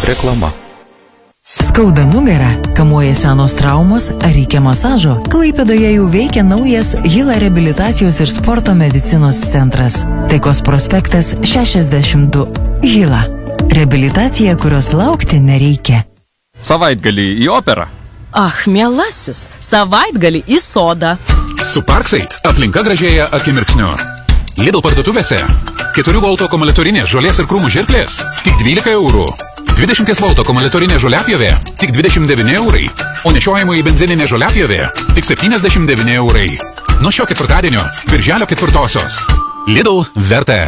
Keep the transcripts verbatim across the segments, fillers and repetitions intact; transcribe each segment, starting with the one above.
Reklama. Skauda nugarą, kamuoja senos traumos ar reikia masažo? Klaipėdoje jau veikia naujas Hila reabilitacijos ir sporto medicinos centras. Taikos prospektas šešiasdešimt du. Hila. Reabilitacija, kurios laukti nereikia. Savaitgalį į operą. Ach, mielasis, savaitgalį į sodą. Su Parkside aplinka gražėja akimirksniu. Lidl parduotuvėse keturių voltų akumuliatorinės žolės ir krūmų žirklės tik dvylika eurų. dvidešimt voltų akumuliatorinė žoliapjovė tik dvidešimt devyni eurai. O nešiojimų į benzininę žoliapjovę tik septyniasdešimt devyni eurai. Nuo šio ketvirtadienio, birželio ketvirtosios. Lidl vertė.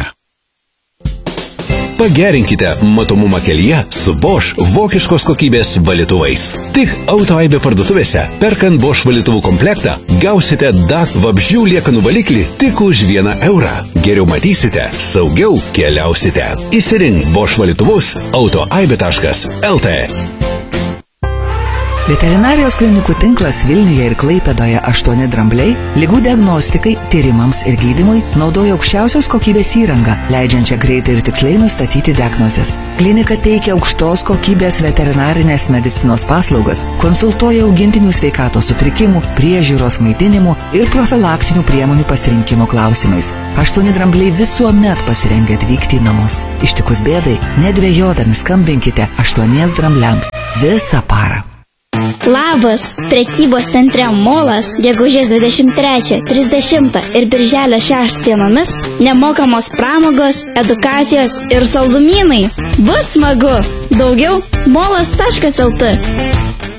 Pagerinkite matomumą kelyje su Bosch vokiškos kokybės valytuvais. Tik Autoaibė parduotuvėse, perkant Bosch valytuvų komplektą, gausite D A C vabzdžių liekanų valiklį tik už vieną eurą. Geriau matysite, saugiau keliausite. Įsirink Bosch valytuvus autoaibė taškas el tė. Veterinarijos klinikų tinklas Vilniuje ir Klaipėdoje aštuoni drambliai ligų diagnostikai, tyrimams ir gydymui naudoja aukščiausios kokybės įrangą, leidžiančią greitai ir tiksliai nustatyti diagnozes. Klinika teikia aukštos kokybės veterinarinės medicinos paslaugas, konsultuoja augintinių sveikatos sutrikimų, priežiūros maitinimų ir profilaktinių priemonių pasirinkimo klausimais. Aštuoni drambliai visuomet pasirengę atvykti į namus. Ištikus bėdai, nedvejodami skambinkite aštuoniems drambliams visą parą. Labas! Prekybos centre Molas gegužės dvidešimt trečią, trisdešimtą ir birželio šeštą dienomis nemokamos pramogos, edukacijos ir saldumynai. Bus smagu! Daugiau molas taškas el tė.